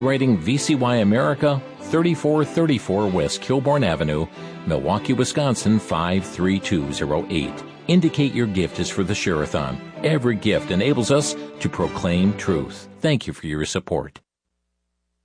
Writing VCY America, 3434 West Kilbourne Avenue, Milwaukee, Wisconsin 53208. Indicate your gift is for the Share-a-thon. Every gift enables us to proclaim truth. Thank you for your support.